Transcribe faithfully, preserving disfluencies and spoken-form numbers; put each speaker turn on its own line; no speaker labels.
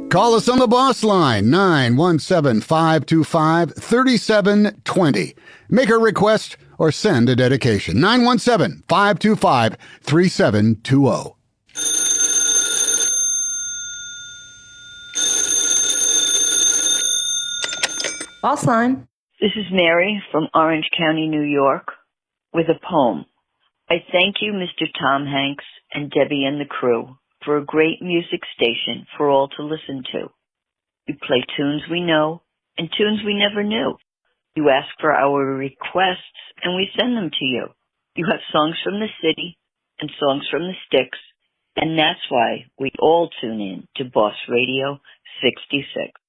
Call us on the boss line, nine one seven, five two five, three seven two zero. Make a request or send a dedication, nine one seven, five two five, three seven two zero.
Boss line.
This is Mary from Orange County, New York, with a poem. I thank you, Mister Tom Hanks and Debbie and the crew, for a great music station for all to listen to. You play tunes we know and tunes we never knew. You ask for our requests and we send them to you. You have songs from the city and songs from the sticks, and that's why we all tune in to Boss Radio sixty-six.